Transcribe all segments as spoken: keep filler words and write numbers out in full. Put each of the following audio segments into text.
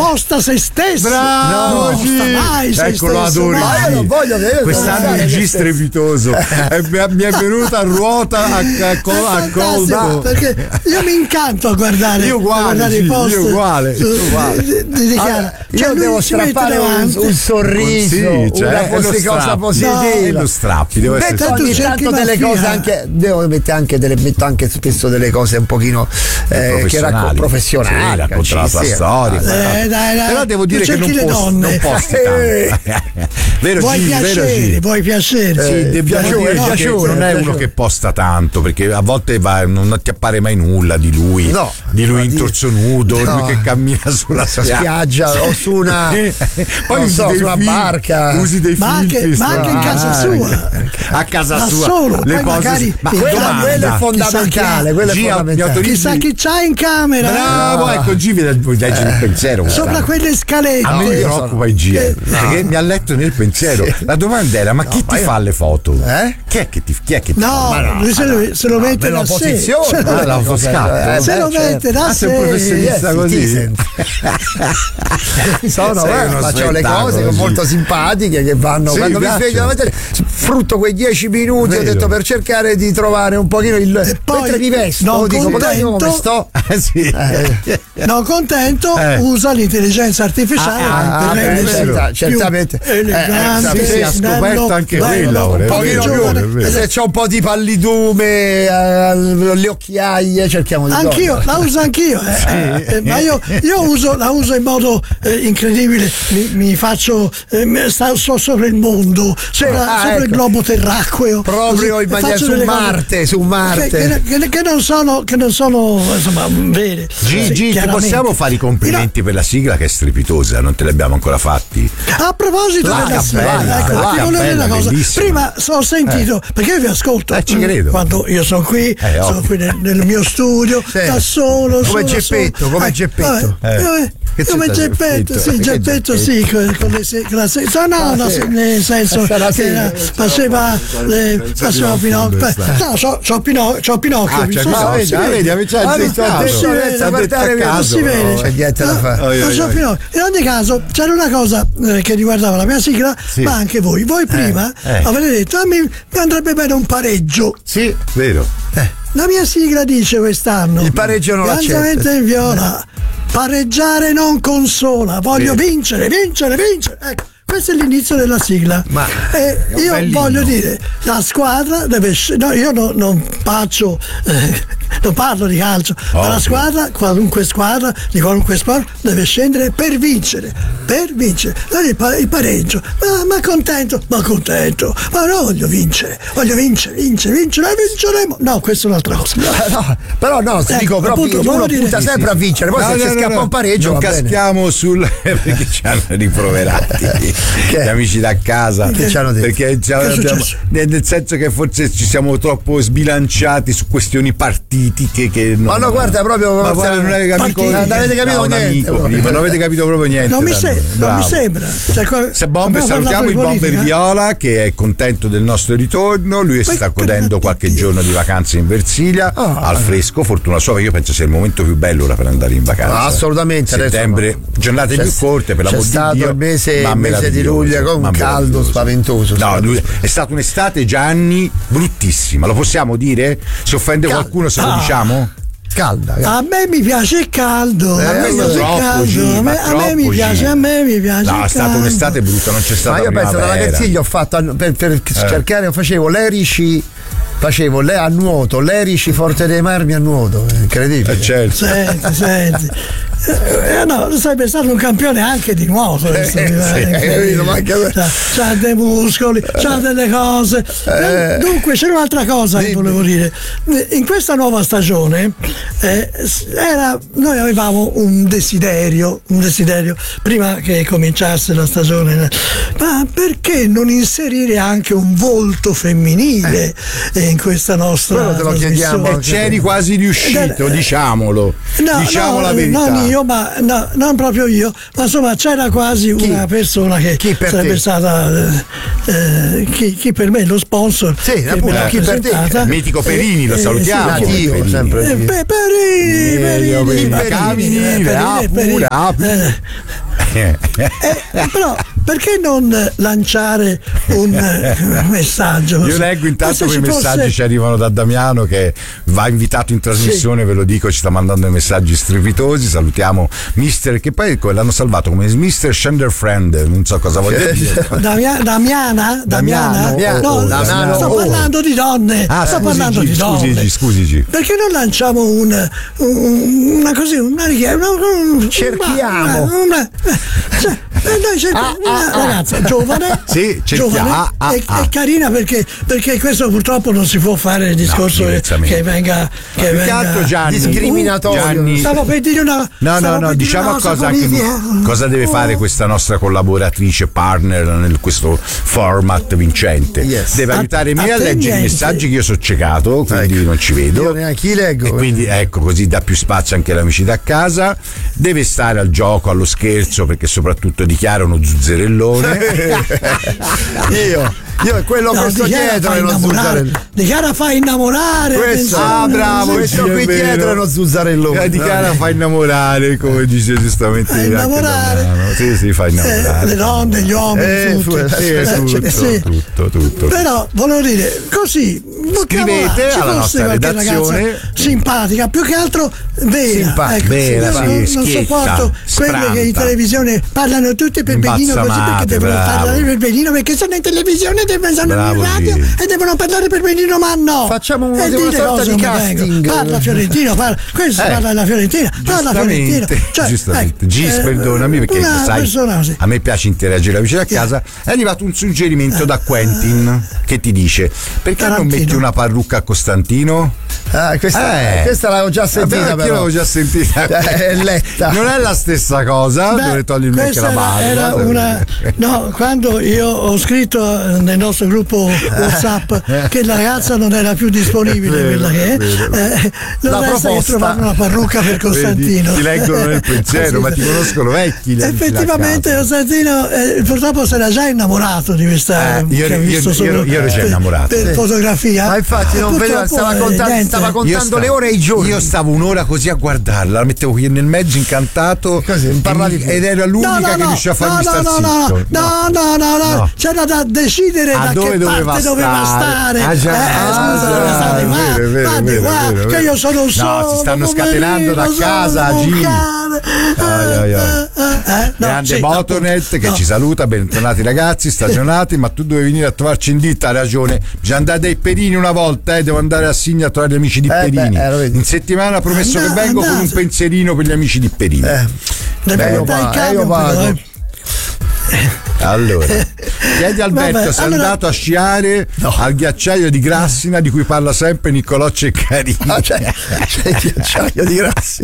posta se stesso. Bravo, non sì. posta mai se Ecco, lo stesso. adoro. mai. Ma io non voglio vedere Quest'anno il G strepitoso eh, mi è- mi è venuta a ruota a, a, col- a È fantastico, colpo. perché io mi incanto a guardare, Io uguale, a guardare sì, i post io uguale, su- io uguale. di- di- di Chiara. Allora, Cioè, io lui devo si mette strappare un, davanti. un sorriso, Sì, cioè, una è lo posi- cosa strappo. positiva. E lo strappi, devo essere Metto tu ogni cerchi tanto delle Maffia. cose anche, devo mettere anche delle, metto anche spesso delle cose un pochino eh, che racco- professionali, sì, raccontare la sua sì. storia. Eh, dai, dai. Però devo Tu dire che cerchi non le posti, donne. non posti Eh. tanto. Vero Vuoi Gigi, vero piacere, Gigi? vuoi piacere. Sì, Eh, dobbiamo piacere, dire che piacere, non è uno piacere. che posta tanto, perché a volte va- non ti appare mai nulla di lui, No, di lui no, in di- torso nudo, no. lui che cammina sulla Sulla spiaggia. spiaggia o su una, Poi non usi so, dei su una film- barca. usi dei Ma anche- filtri ma anche in casa strani. sua. A casa Da sua solo, le poi cose magari ma in Quella, domanda. quella è Chissà fondamentale, chi- quella è Gia, mi fondamentale. autorizzi? Chissà chi c'ha in camera. Bravo, ecco Gigi puoi leggere il pensiero. Sopra quest'anno. quelle scalette. A me mi preoccupa il G Eh, perché mi ha letto nel pensiero. La domanda era: ma chi ti fa le foto? Eh? Chi è che ti, chi è che ti No, fa? lui se lo, se lo mette nella da sé. posizione, Se lo- Ah, l'autoscatto? Eh, se beh, lo certo. mette da Ah, sei un sé. professionista Sì, così? ti sento. Sono, Sei eh, uno faccio le spettacolo, cose sì. molto simpatiche che vanno Sì, quando mi piacciono. sveglio la mattina, frutto quei dieci minuti, ho Vero. detto, per cercare di trovare un pochino il poi, mentre mi vesto, non dico magari io come contento, sto. Eh, sì. Non contento, Eh. usa l'intelligenza artificiale Ah, per ah, rendersi beh, più certamente. elegante, Eh, eh, sì, ha snello, scoperto anche bello, quella ora, un è po' vero, più è giovane. vero, è vero. Se c'è un po' di pallidume, eh, le occhiaie, cerchiamo di Anch'io, togliere. la uso anch'io, eh. Eh, ma io, io uso, la uso in modo eh, incredibile, mi, mi faccio, eh, mi- sta, sto sopra il mondo, sopra, Ah, sopra ecco. il globo terracqueo. Proprio così, in e maniera faccio su delle cose Marte, su Marte. Che, che- che- che non sono, che non sono insomma, vere. Gigi, Sì, ti chiaramente. possiamo fare i complimenti per la sigla che è strepitosa, non te li abbiamo ancora fatti. A proposito La della cappella, sigla, ecco, la ti volevo dire cappella, una cosa. bellissima. Prima ho sentito, perché io vi ascolto Eh, ci credo. quando io sono qui, Eh, sono ovvio. qui nel, nel mio studio, Sì. da solo. Come solo, Geppetto, solo. come Eh, Geppetto. vabbè, Eh. vabbè, Che come c'entra Geppetto, Geppetto? sì, Che Geppetto sì, con, con le, se- con la se- no, no, no, se- nel senso Sarà sì, che era- eh, faceva, le, faceva Pinocchio. No, c'ho, c'ho Pinocchio, c'ho Pinocchio. Ah, mi c'è sono- Pinocchio, sì, ah, vedi? vedi, amici, Ah, c'è mi il sta caso. detto, Si vede, senza L'ha detto guardare a via, caso. si vede. C'è niente da fare. Oh, io, Non so io, più, no. In ogni caso c'era una cosa eh, che riguardava la mia sigla, Sì. ma anche voi. Voi prima eh. avete detto a me mi andrebbe bene un pareggio. Sì, vero. La mia sigla dice quest'anno Il pareggio non Pianzamente in viola, pareggiare non consola, voglio vincere, vincere, vincere. Ecco, questo è l'inizio della sigla. Ma e un io bellino. voglio dire, la squadra deve sc- no, io no- non faccio eh, non parlo di calcio, ma Ovvio. la squadra, qualunque squadra di qualunque sport, deve scendere per vincere, per vincere. Non il, pa- il pareggio, ma, ma contento, ma contento, ma no, voglio vincere, voglio vincere, vincere, vincere, e vinceremo. No, questa è un'altra cosa. No, però no, ti Ecco, dico, però appunto, uno volevo dire- punta sì, sempre sì. a vincere, poi No, se no, ci no, scappa no. un pareggio non va bene. caschiamo sul perché ci hanno riproverati Che? gli amici da casa Che ci hanno detto? perché ci Che è abbiamo- successo? nel nel senso che forse ci siamo troppo sbilanciati su questioni partitiche che non, Ma no, guarda, proprio- ma guarda, non avete capito, Partiti. Non avete capito no, un niente, amico proprio. prima, non avete capito proprio niente Non mi, da se- noi. non mi Bravo. sembra. Cioè, qua- Se Bomber, abbiamo salutiamo parlato il di Bomber politica. Viola che è contento del nostro ritorno, lui sta Poi- godendo qualche giorno di vacanze in Versilia Ah. al fresco, fortuna sua, io penso sia il momento più bello ora per andare in vacanza. Ah, assolutamente, adesso settembre, no. giornate C'è- più corte per c'è l'amor di stato Dio, il mese- ma il mese di meraviglioso, luglio con un ma caldo meraviglioso. spaventoso, No, spaventoso. lui- è stata un'estate, Gianni, bruttissima, lo possiamo dire? Se offende Caldo. qualcuno se lo Ah. diciamo? Calda, calda. A me mi piace il caldo, Eh, a me allora, piace il troppo, caldo, G, a me, ma a me troppo, mi G. piace, a me mi piace No, il è stata caldo. un'estate brutta, non c'è stata Ma io penso da primavera. ragazzino ho fatto per, per cercare, facevo l'erici, facevo le, a nuoto, l'erici Forte dei Marmi a nuoto, è incredibile. Eh, certo. Senti, senti. Eh, no, sarebbe stato un campione anche di nuoto. questo, Eh, mi pare, sì, incredibile. capito, ma anche- C'ha, c'ha dei muscoli, c'ha delle cose. Eh. Dunque, c'era un'altra cosa che Dimmi. volevo dire. In questa nuova stagione eh, era, noi avevamo un desiderio, un desiderio prima che cominciasse la stagione. Ma perché non inserire anche un volto femminile eh, in questa nostra Quello te lo chiediamo trasmissione? anche C'eri quasi riuscito, Eh, diciamolo. No, diciamo no, la verità. non io, ma no, non proprio io, ma insomma c'era quasi Chi? una persona che Chi per sarebbe te? stata eh, eh, chi, chi per me è lo sponsor. Sì, che appunto, me l'ha chi per te? presentata. Il mitico Perini, lo Eh, salutiamo. sì, Dio, Perini. sempre. Eh, Pe- Perini, Perini, Perini, la Camini, eh, la Perini, pure, la Perini. Eh, eh, però perché non lanciare un eh, messaggio? Io leggo intanto Questo quei ci messaggi fosse- ci arrivano da Damiano che va invitato in trasmissione, ve lo dico, ci sta mandando dei messaggi strepitosi. Salutiamo Mister, che poi l'hanno salvato come Mister Schenderfriend, non so cosa voglia dire. Damia- Damiana? Damiana? Damiano. No, Damiano. sto Oh. parlando di donne. Ah, sto scusi, parlando G, di donne. scusi, G, scusi, G. Perché non lanciamo un, un- una così, una richiesta? un- Cerchiamo. una- una- cioè, eh, noi cerchiamo una ragazza giovane, Sì, cerchiamo. giovane Ah, ah, e, ah. e carina perché, perché questo purtroppo non si può fare il discorso che, diversamente. che venga, che Più che venga altro, Gianni, discriminatorio. Gianni, Stavo per dire una. No, stavo no, per no, dire diciamo una cosa, cosa che- con- cosa deve Oh. fare questa nostra collaboratrice partner nel questo format vincente. Yes. Deve aiutare me a leggere i Attendente. messaggi che io sono ciecato, quindi Ecco. non ci Io vedo. neanche li leggo. E quindi ecco, così dà più spazio anche alle amici da casa. Deve stare al gioco, allo scherzo, perché soprattutto dichiara uno zuzzerellone. io, io è quello No, che sto dichiara dietro fa e non innamorare. zuzzarellone. Dichiara fa innamorare. Questo, attenzione. Ah, bravo, questo sì, è qui vero. dietro è uno zuzzarellone. Eh, dichiara fa innamorare, come dice giustamente Fa anche innamorare. Damiano. Sì, sì, fa Eh, innamorare. le donne, gli uomini, Eh, tutti. fu- Sì, è Eh, tutto, cioè, sì. tutto, tutto. Però volevo dire così, Scrivete ci alla fosse nostra qualche redazione. ragazza simpatica, più che altro vera, Simpatica, ecco, vera, io sì, non, non schietta, sopporto quelle che in spranta. televisione parlano tutte per benino così perché Imbazzamate, devono bravo. parlare per benino perché sono in televisione, devono sono Bravo, in radio sì. e devono parlare per benino, ma no. Facciamo una- E una dite sorta cose di come vengono. casting. Parla Fiorentino, parla, questo Eh, parla della Fiorentina, parla Fiorentino. Giustamente, Cioè, giustamente. ecco, Gis, eh, perdonami perché una sai, persona così. a me piace interagire vicino a casa. È arrivato un suggerimento da Quentin che ti dice: perché non Tarantino. metti una parrucca a Costantino? Ah, questa, Eh. questa l'avevo già sentita, Vabbè, anche io però. l'avevo già sentita. Eh, è letta. Non è la stessa cosa, Beh, dovrei togliermi anche questa la barba. era una, no, quando io ho scritto eh, nel nostro gruppo WhatsApp che la ragazza non era più disponibile, Vero, quella che è, vero. eh, La non resta che proposta. trovare una parrucca per Costantino. Vedi, ti leggono nel pensiero, ma ti conoscono vecchi. le amici da Effettivamente casa. Costantino eh, purtroppo si era già innamorato di questa Eh, io- che ha io- visto io- solo io ero già per- innamorato. per Sì. fotografia. Ma infatti non Eh, vedeva, purtroppo, stava, eh, contando, niente. stava Io contando stavo- le ore e i giorni. Io stavo un'ora così a guardarla, la mettevo qui nel mezzo incantato Così, non e parlavi mi- più. ed era l'unica No, no, che no, riusciva a farmi no, star no, zitto. no, no, no, no, no, No. c'era da decidere A da dove che doveva parte doveva stare. stare. Ah, già, eh, ah, scusa, già, doveva stare qua, vero, vero, guardi vero, qua, vero, che vero. io sono No, solo. si stanno scatenando da poverino, casa, sono un Gini. cane. Ai, ai, ai. Eh, eh, no, Grande sì, Botonet appunto, che no. ci saluta, bentornati ragazzi, stagionati, ma tu dovevi venire a trovarci in ditta, hai ragione, bisogna andare dai Perini una volta, eh, devo andare a Signa a trovare gli amici di Eh, Perini. beh, eh, lo vedi. In settimana ha promesso Andate, che vengo con un andate. pensierino per gli amici di Perini. Eh, Deve Beh, io andare in va- eh, cambio, io vado. però, eh. Allora, chiedi a Alberto, Vabbè, sei allora- andato a sciare al ghiacciaio di Grassina di cui parla sempre Niccolò Ceccarini. ah, c'è, c'è il ghiacciaio di grassi.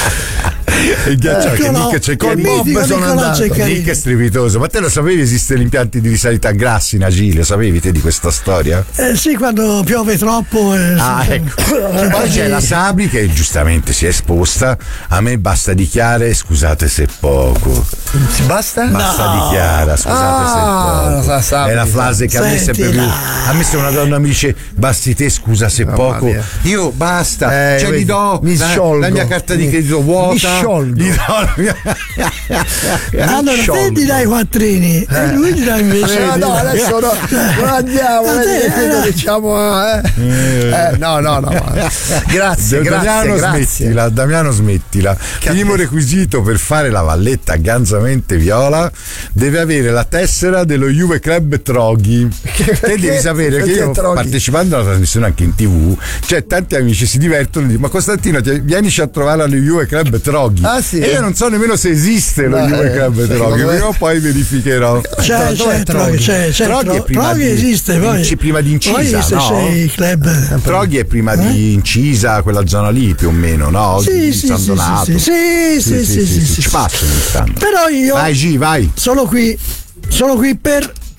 Il ghiacciaio che Niccolò, Nick Ceccarini. col Bob mitico sono Niccolò andato. Ceccarini. Nick è strepitoso, ma te lo sapevi esiste l'impianto di risalita a Grassina, Gile? Sapevi te di questa storia? Eh, sì, quando piove troppo. eh, Ah, sì, ecco. sì. Poi c'è la Sabri che giustamente si è esposta. A me basta dichiare, scusate se poco. Si basta? Basta dichiara, scusate Ah, se la poco. Sabri, È la frase che a me è sempre più. Sentila. A me se una donna mi dice basti te, scusa se Mamma poco. mia. Io basta, Eh, cioè vedi, gli do mi la, sciolgo. la mia carta di Mi- credito vuota. mi sciolgo. Gli do la mia. Allora, te sciolgo. gli dai i quattrini e lui gli dà invece. Eh, no, adesso no, non andiamo, Ma vedi te, che qui eh, diciamo eh. Eh, no, no, no. Grazie, grazie, Damiano grazie. smettila, Damiano smettila. Primo requisito per fare la valletta ganzamente viola deve avere la tessera dello Juve Club Troghi. Te devi sapere che perché io Troghi? partecipando alla trasmissione anche in tv, cioè tanti amici si divertono e dicono ma Costantino ti- vienici a trovare allo Juve Club Troghi. Ah, sì? E io non so nemmeno se esiste lo No, Juve eh, Club Troghi, secondo me- prima o poi verificherò. C'è, Dov'è c'è, Troghi? c'è, c'è, Troghi è Tro- prima Troghi di- esiste, poi. Inci- prima di Incisa, Poi esiste, no? c'è il club. Troghi è prima di Incisa, quella zona lì più o meno, no? Sì, Di sì, San sì, Donato. sì, sì, sì, sì, sì, sì. Ci passo ogni tanto. Però io Vai G, vai. sono qui, sono qui per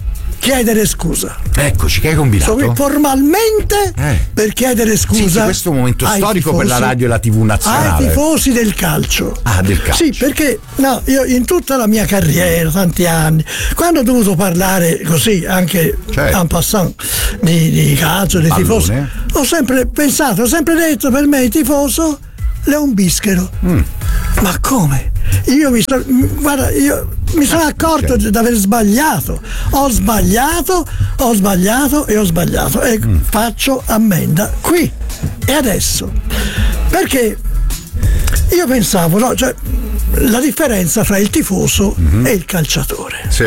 chiedere scusa. Eccoci, che hai combinato? So, formalmente Eh. per chiedere scusa. Sì, sì, questo è un momento ai storico tifosi, per la radio e la tivù nazionale. Ai tifosi del calcio. Ah, del calcio. Sì, perché no, io in tutta la mia carriera, tanti anni, quando ho dovuto parlare così anche Certo. en passant di, di calcio, di Pallone. tifosi, ho sempre pensato, ho sempre detto, per me il tifoso è un bischero. Mm. Ma come? Io mi sono guarda, io mi sono accorto di aver sbagliato. Ho sbagliato, ho sbagliato e ho sbagliato. E Mm. faccio ammenda qui e adesso. Perché io pensavo, no, cioè, la differenza fra il tifoso Mm-hmm. e il calciatore. Sì.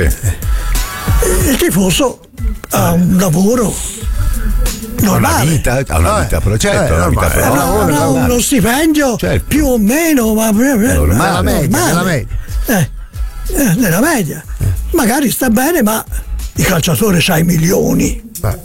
Il tifoso ha un lavoro Ha una normale. vita, ha una vita, però certo, eh, ha una vita normale. però. Eh, Ha- lavoro, ha normale. uno stipendio Certo. più o meno, ma Normale. Nella media, nella media. Eh, eh, nella media. Magari sta bene, ma il calciatore c'ha i milioni.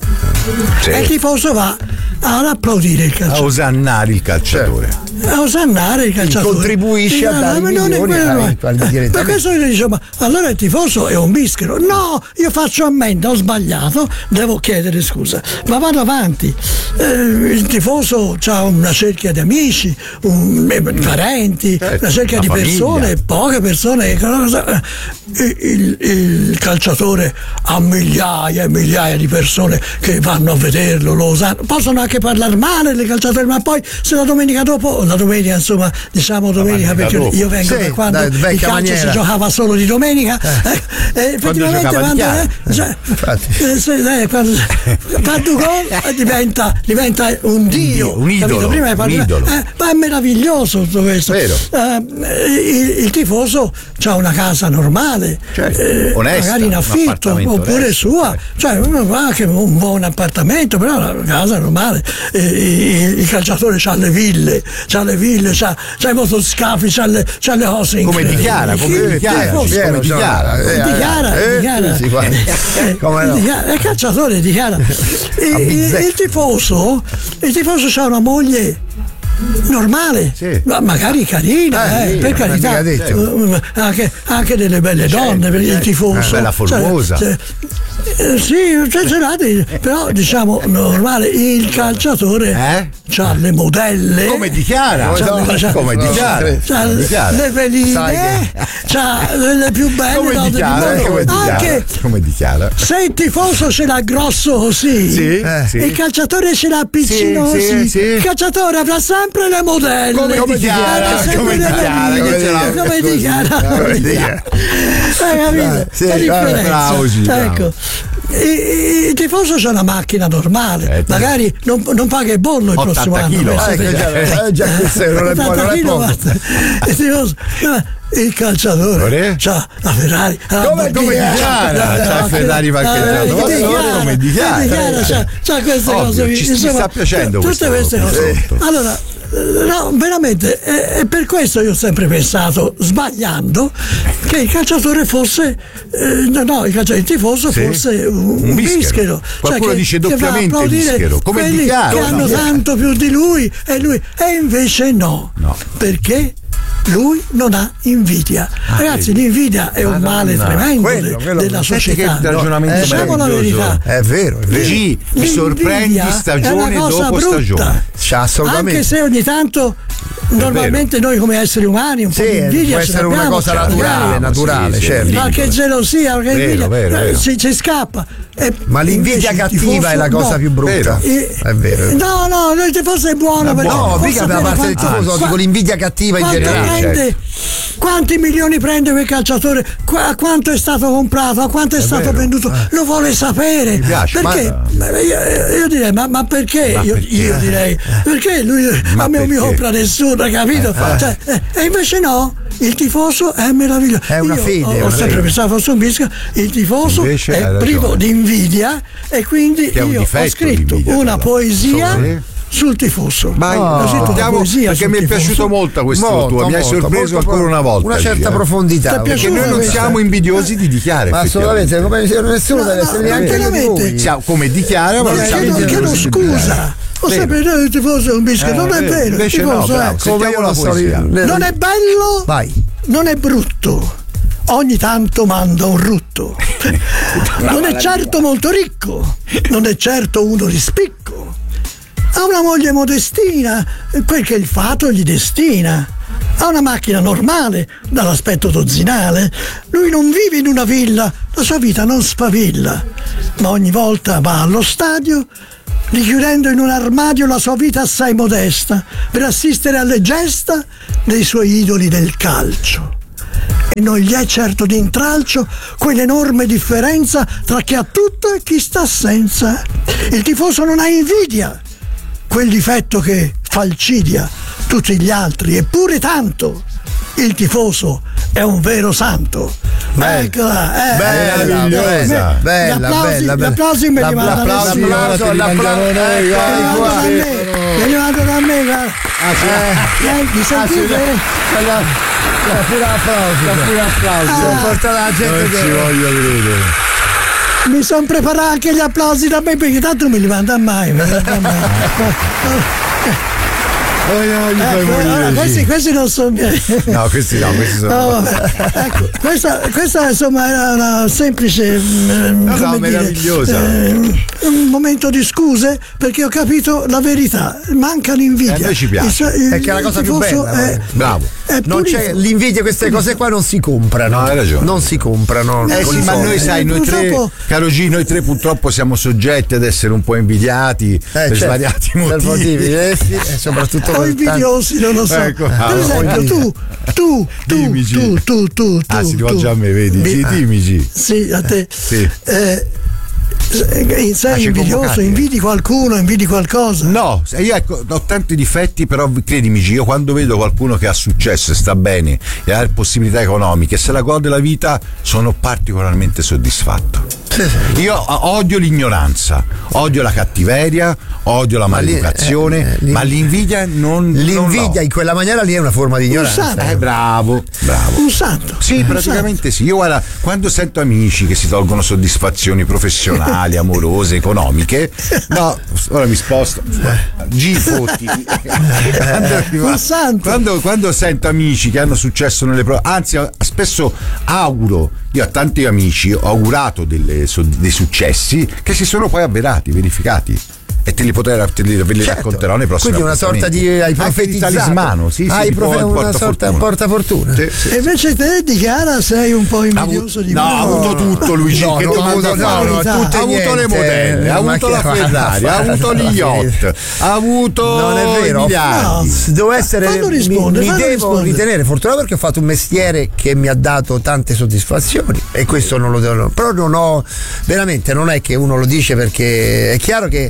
Sì. E il tifoso va ad applaudire il A calciatore, osannare il calciatore. a osannare il calciatore. Contribuisce a Dice, dare "No, ma non è milioni quello, ai- ma-" ai Eh, direttamente. Per questo io dicevo, ma allora il tifoso è un bischero. No, io faccio ammenda, ho sbagliato, devo chiedere scusa. Ma vado avanti. Eh, il tifoso ha una cerchia di amici, un, eh, parenti, Certo, una cerchia una di persone, famiglia. poche persone. eh, Il, il- il calciatore ha migliaia e migliaia di persone che vanno a vederlo, lo usano. Possono anche parlare male dei calciatori, ma poi se la domenica dopo, la domenica insomma, diciamo domenica, domenica perché dopo. io vengo Sì, da quando dai, il vecchia calcio maniera. si giocava solo di domenica, eh, e effettivamente giocava di quando, chiaro. eh, cioè, Infatti. eh, se- eh, quando fa due gol eh, diventa, diventa un dio, un idolo, capito? Prima hai un parlato- idolo. eh, ma è meraviglioso tutto questo. Vero. Eh, il, il tifoso ha una casa normale, Certo, eh, onesta, magari in un affitto appartamento oppure onesto, sua, certo. cioè uno ha anche un buon appartamento, però una casa normale. Eh, il, il calciatore c'ha le ville, c'ha le ville, c'ha, c'ha i motoscafi, c'ha le, c'ha le cose Come incredibili. dichiara, come Il dichiara, tifoso- sì, come dichiara. Eh, eh, dichiara, eh, dichiara. sì, guarda. Eh, Come no? dichiara, il calciatore dichiara. Il, il- bizzecca. il tifoso, il tifoso c'ha una moglie normale, Sì. ma magari carina, Eh, eh, sì, per ma carità, mica detto. eh, anche, anche delle belle donne per il tifoso. Eh, bella formosa. Cioè, eh, sì, cioè, ce l'ha di- però diciamo normale, il calciatore Eh? c'ha le modelle. Come dichiara? C'ha no, le- c'ha- Come dichiara? c'ha Come le, dichiara? le veline, Sai che- c'ha le più belle Come donne dichiara? del Come mondo. dichiara? Anche Come dichiara? se il tifoso ce l'ha grosso così, Sì, Eh. sì. il calciatore ce l'ha piccino Sì, sì, così, sì. il calciatore avrà sempre le modelle. Come Avrà dichiara? sempre Come le dichiara? veline. Come dichiara? Come dichiara? Come dichiara? Hai capito? Ah, sì, La differenza. bravo, sì, bravo. Ecco. Il, il tifoso c'ha una macchina normale, Eh, magari non, non paga il bollo il ottanta prossimo anno. chilo. pensa Eh, te. che già- eh, già questo non è buono, non è poco. Il tifoso- no, il calciatore Ore? c'ha la Ferrari, la Come- Lamborghini, come dichiara? la- la- C'ha il Ferrari parcheggiato, eh, ma dichiara, solo come dichiara? dichiara, c'ha, c'ha queste Ovvio, cose qui. ci- ci sta piacendo tutte questo queste cose. prodotto. Allora, eh, no, veramente, è, è per questo io ho sempre pensato, sbagliando, che il calciatore fosse, eh, no, no, il, calciatore, il tifoso Sì. fosse un, Un un bischero. bischero. Qualcuno che- dice che va a doppiamente applaudire bischero. Come quelli dichiara? che hanno No. tanto più di lui e lui, e invece no. No. Perché? Lui non ha invidia. Ragazzi, l'invidia è un male Madonna. tremendo Quello, de- quello- della Senti società. che ragionamento Diciamo la meraviglioso. verità. È vero, è vero. G, mi L'invidia sorprendi è una stagione cosa dopo brutta. stagione. C'ha assolutamente. Anche se ogni tanto normalmente noi come esseri umani un po' Sì, di invidia può ce essere una l'abbiamo, cosa ce l'abbiamo. naturale, naturale, Sì, sì, certo. sì. Qualche gelosia, qualche Vero, invidia, vero, eh, vero. ci, ci scappa. E Ma l'invidia invece il cattiva tifoso è la cosa no. più brutta. Vero. Eh, È vero. No, no, il tifoso è buono perché No, può mica da sapere parte del quanto- tifoso, qua- dico l'invidia cattiva in quanto generale. prende, quanti milioni prende quel calciatore, qua- a quanto è stato comprato, a quanto è, stato vero. venduto, lo vuole sapere. piace, perché? Ma io, io direi, ma, ma perché? Ma io, perché? io direi, perché lui Ma a me non mi perché? compra nessuno, capito? Cioè, eh, e invece no, il tifoso è meraviglioso. È una Io fede, Ho, è ho una sempre fede. pensato fosse un bisco, il tifoso Invece hai è ragione. privo di invidia e quindi Che è un io ho difetto scritto l'invidia, una però. poesia Sì. sul tifoso. Vai, Ho scritto una andiamo, poesia perché sul mi è tifoso. piaciuta molto questa Molto, tua, mi hai molto, sorpreso molto, ancora una volta. Una G, certa eh. profondità. Ti è perché Perché piaciuta noi non questa? siamo invidiosi di dichiarare. Ma assolutamente, come nessuno No, deve no, essere no, neanche veramente. lui. Siamo- come dichiara, ma Ma non non siamo chiedo- chiedo, chiedo invidiosi di dichiarare. scusa. Ho Vero. sempre detto che il tifoso è un bischero, Eh, non è vero. vero. Il Invece no, tifoso bravo. è- Sentiamo io la lo so, poesia. le- non è bello, Vai. non è brutto. Ogni tanto manda un rutto. Non è certo molto ricco, non è certo uno di spicco. Ha una moglie modestina, quel che il fato gli destina. Ha una macchina normale, dall'aspetto dozzinale. Lui non vive in una villa, la sua vita non sfavilla. Ma ogni volta va allo stadio, richiudendo in un armadio la sua vita assai modesta, per assistere alle gesta dei suoi idoli del calcio. E non gli è certo d'intralcio quell'enorme differenza tra chi ha tutto e chi sta senza. Il tifoso non ha invidia, quel difetto che falcidia tutti gli altri, eppure tanto. Il tifoso è un vero santo. Eccola, eh, meravigliosa, bella, gli applausi, bella, gli bella. applausi me li mandano L'applauso, l'applauso, l'applauso, me li mandano a me, guarda. Mi sentite? Pure applauso, pure applauso. Porta la gente. Non ci voglio credere. Mi sono preparato anche gli applausi da me, perché tanto non me li manda mai. Me li manda mai. Oh, no, gli fai Ecco, morire, allora, sì. questi, questi non sono miei. No, questi no, questi sono. No, vabbè. Ecco, questa, questa insomma era una semplice mm, no, come no, dire, meravigliosa. eh, un momento di scuse, perché ho capito la verità. Manca l'invidia. Eh, a noi ci piace. Il- il- È che è la il cosa più tifoso bella, è- Bravo. è Non c'è pulito. l'invidia, queste cose qua non si comprano. No, hai ragione. Non si comprano. Eh, Eh con sì, i ma soldi. noi sai, noi tre, Purtroppo- caro G, noi tre purtroppo siamo soggetti ad essere un po' invidiati Eh, per certo, svariati per motivi. motivi, eh, sì, e soprattutto O per invidiosi, non lo so. Ecco, per ah, esempio, oh, tu, tu, tu, Dimmi, G. tu, tu, tu, Ah, tu, si rivolge tu. a me, vedi? Mi- Sì, dimmi, G. Sì, a te. Sì. Eh, sei Ah, ci invidioso, convocate. invidi qualcuno, invidi qualcosa. No, se io ecco, ho tanti difetti, però credimi, G, io quando vedo qualcuno che ha successo e sta bene e ha possibilità economiche e se la gode la vita, sono particolarmente soddisfatto. Io odio l'ignoranza, odio la cattiveria, odio la Ma lì- maleducazione, eh, eh, lì- ma l'invidia non. L'invidia non in quella maniera lì è una forma di ignoranza. santo. Eh, bravo, bravo. Un santo. Sì, Un praticamente sì. Io guarda, quando sento amici che si tolgono soddisfazioni professionali, amorose, economiche, no, ora mi sposto. G fotti. Quando, arriva- Un santo. quando, quando sento amici che hanno successo nelle prove, anzi, spesso auguro, io a tanti amici ho augurato delle, so- dei successi che si sono poi avverati, verificati. E te li potrei te li, ve li Certo. racconterò nei prossimi Quindi una sorta di appuntamenti. hai Anche di profetizzato. talismano, sì, sì, hai tipo profe- il una portafortuna. sorta portafortuna. Sì, sì. E invece te di Chiara sei un po' Ha invidioso avuto, di no, me. ha avuto tutto Luigi, No, che non ha domanda avuto- fa? no, no, tutte ha avuto niente. le modelle, ha Ma avuto che la va- Ferrari, ha avuto gli yacht, ha avuto Non è vero. i miliardi. No. Devo essere Fallo mi, rispondere, mi fallo devo rispondere. ritenere fortunato perché ho fatto un mestiere che mi ha dato tante soddisfazioni e questo non lo devo, però non ho veramente, non è che uno lo dice perché è chiaro che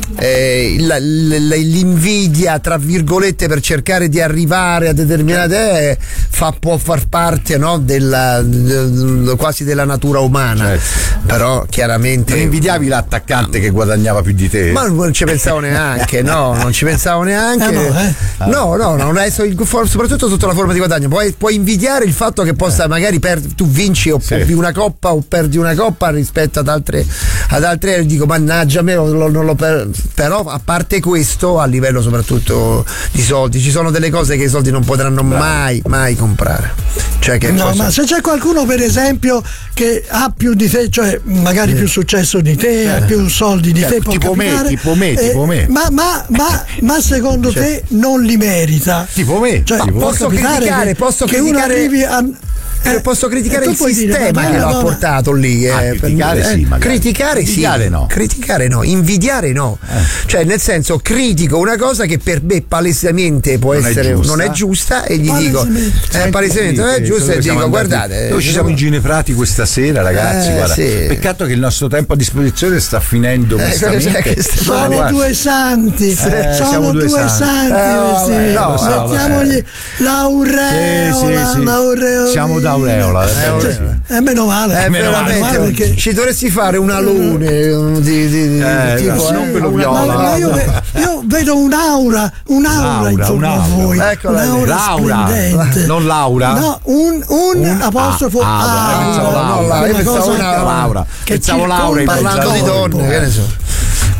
eh, la- la- l'invidia tra virgolette per cercare di arrivare a determinate eh, fa, può far parte, no, della, del- quasi della natura umana. Certo. Però chiaramente Non invidiavi l'attaccante che guadagnava più di te? ma non ci pensavo neanche, no, non ci pensavo neanche. Eh, no, eh. No, no, non adesso il- for- soprattutto sotto la forma di guadagno. Puoi, puoi invidiare il fatto che possa magari per, tu vinci o Sì. o una coppa o perdi una coppa rispetto ad altre ad altre e dico mannaggia a me non lo- non lo per- però a parte questo a livello soprattutto di soldi ci sono delle cose che i soldi non potranno mai mai comprare. Cioè che No, cosa- ma se c'è qualcuno per esempio che ha più di te, cioè magari più successo di te, ha più soldi di Eh, te, può tipo me, capitare, tipo me, tipo me. Ma, ma, ma, ma secondo te non li merita? Tipo me, Cioè, tipo può posso capitare criticare, che, posso che uno criticare- arrivi a Eh, posso criticare e tu il puoi dire, sistema ma che lo ha no, portato lì. Ah, eh, criticare per- sì, eh, magari. criticare sì. Criticare no. Criticare no, invidiare no. Cioè, nel senso, critico una cosa che per me palesemente può Non è essere giusta. non è giusta e gli dico Palesemente. eh, palesemente non è giusta e Dove siamo dico andati? guardate. Noi ci siamo in Gineprati questa sera, ragazzi. Eh, guarda. sì. Peccato che il nostro tempo a disposizione sta finendo. Eh, onestamente. cioè, che st- sono Guarda, due santi, Eh, sono siamo due, due santi, santi. Eh, vabbè, sì. no, no, mettiamogli l'aureola, Sì, sì, sì. l'aureola. Siamo d'aureola, eh, aureola. Eh, meno male, Eh, meno male, veramente, perché ci dovresti fare un alone um, di, di, di- Eh, tipo, no, non eh, ve lo una- viola. Ma- ma io, ve- io vedo un'aura, un'aura Un'aura, intorno a un'aura. voi, Eccola lì. un'aura Laura, splendente. non Laura? No, un, un, Un- apostrofo ah, ah, aura, pensavo Laura, una io pensavo cosa una- Laura. che Pensavo Laura, circonda il parlando di corpo. donne, che ne so.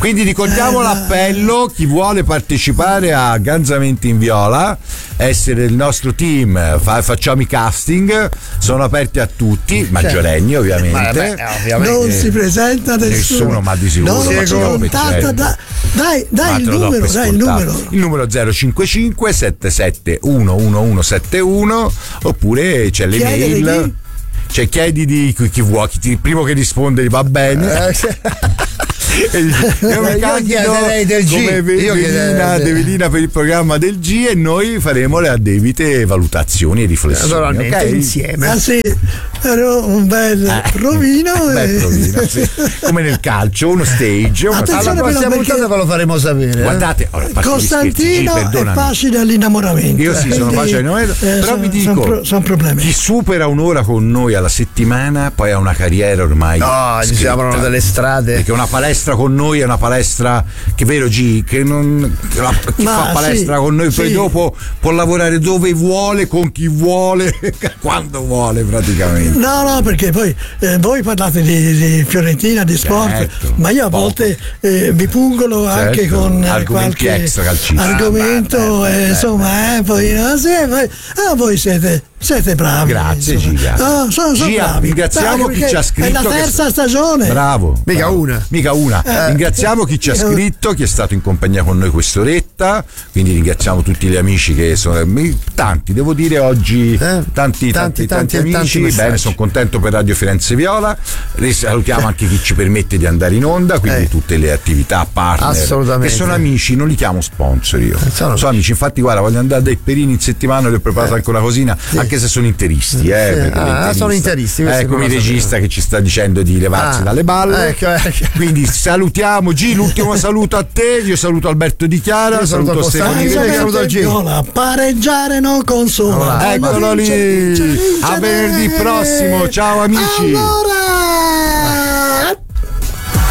Quindi ricordiamo Eh, l'appello, chi vuole partecipare a Ganzamenti in Viola, essere il nostro team, fa- facciamo i casting, sono aperti a tutti, maggiorenni ovviamente. Ma, beh, eh, ovviamente. Non si presenta nessuno. Nessuno, ma di sicuro. Non ma ci ce l'ho, contatta, certo. da- dai, dai Ma il te lo do numero, per dai il scontato. numero. Il numero zero cinquantacinque settantasette centouno oppure c'è Chiedere l'email. di? Cioè chiedi di chi, chi vuoi, chi ti- il primo che risponde va bene. Eh, sì. Io mi Io candido chiederei del G. come Ve- Io Velina, chiederei- De Velina per il programma del G e noi faremo le addebite valutazioni e riflessioni. Naturalmente ok? insieme. Ah sì, era un bel provino. Beh, e- provino, sì. Come nel calcio, uno stage, una Attenzione, Alla però, prossima perché- puntata ve lo faremo sapere. eh. Guardate, ora, a parte gli Costantino scherzi, G, è perdonami. facile all'innamoramento. Io sì, sono quindi, facile all'innamoramento, eh, però sono- vi dico, sono pro- sono problemi. chi supera un'ora con noi alla settimana poi ha una carriera ormai No, ci si scritta. aprono delle strade. Perché una palestra con noi è una palestra che, vero G, che non che la- chi Ma fa palestra sì, con noi poi sì. dopo può lavorare dove vuole, con chi vuole, quando vuole praticamente. No, no, perché poi eh, voi parlate di, di Fiorentina, di sport, Certo, ma io a poco. volte eh, vi pungolo anche Certo, con eh, argomenti qualche extracalcistici. argomento, Ah, beh, beh, eh, beh, insomma, eh, poi, ah, sì, poi- ah, voi siete, siete bravi. Grazie, insomma. Giga. Ah, sono, sono Gia, bravi. ringraziamo Anche chi ci ha perché scritto È la che- terza stagione. Bravo. Mica bravo. una. Mica una. Eh. Ringraziamo chi ci ha Eh. scritto, chi è stato in compagnia con noi quest'oretta, quindi ringraziamo tutti gli amici che sono mi- tanti, devo dire oggi Eh. tanti, tanti, tanti, Tanti, tanti, amici. tanti Bene, messaggi. sono contento per Radio Firenze Viola. Ri- Salutiamo anche chi ci permette di andare in onda, quindi Eh. tutte le attività partner. Assolutamente. Che sono amici, non li chiamo sponsor io. Sono- Sono amici, infatti guarda, voglio andare dai Perini in settimana, li ho preparato anche una cosina, anche se sono interisti, eh, Sì. perché Ah, l'interista- sono interisti, questo Eh, come non il lo sapevo. regista che ci sta dicendo di levarsi Ah, dalle balle. ecco, ecco. Quindi salutiamo G, l'ultimo saluto a te, io saluto Alberto Di Chiara, Io saluto saluto Costantino. Stefano Io Rivera. saluto il G. Viola, pareggiare non consuma. Allora, Voglio Eccolo lì, vincere, vincere, a venerdì vincere. prossimo, ciao amici. Allora